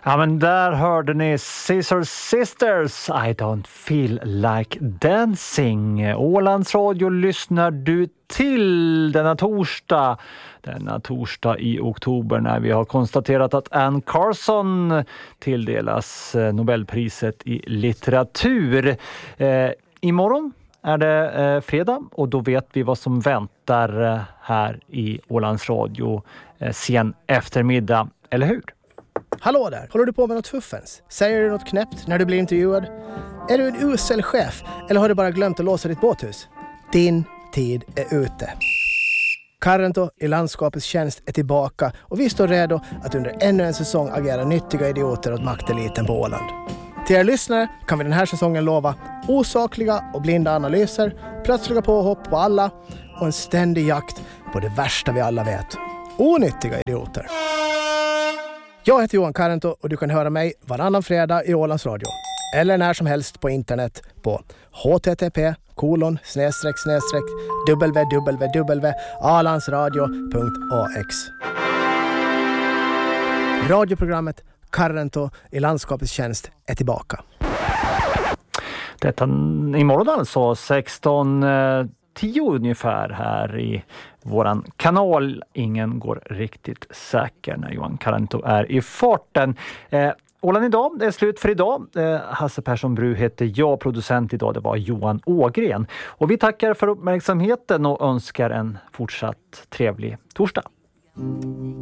Ja, men där hörde ni Scissor Sisters, I don't feel like dancing. Ålands Radio lyssnar du till denna torsdag i oktober, när vi har konstaterat att Anne Carson tilldelas Nobelpriset i litteratur. Imorgon är det fredag och då vet vi vad som väntar här i Ålands Radio sen eftermiddag, eller hur? Hallå där, håller du på med något fuffens? Säger du något knäppt när du blir intervjuad? Är du en usel chef eller har du bara glömt att låsa ditt båthus? Din tid är ute. Karento i landskapets tjänst är tillbaka och vi står redo att under ännu en säsong agera nyttiga idioter åt makteliten på Åland. Till er lyssnare kan vi den här säsongen lova osakliga och blinda analyser, plötsliga påhopp på alla och en ständig jakt på det värsta vi alla vet. Onyttiga idioter. Jag heter Johan Karento och du kan höra mig varannan fredag i Ålands Radio. Eller när som helst på internet på http://www.alansradio.ax. Radioprogrammet Karento i landskapets tjänst är tillbaka. Detta imorgon alltså 16:10 ungefär här i våran kanal. Ingen går riktigt säker när Johan Karento är i farten. Åland idag, det är slut för idag. Hasse Persson Bru heter jag, producent idag det var Johan Ågren. Och vi tackar för uppmärksamheten och önskar en fortsatt trevlig torsdag.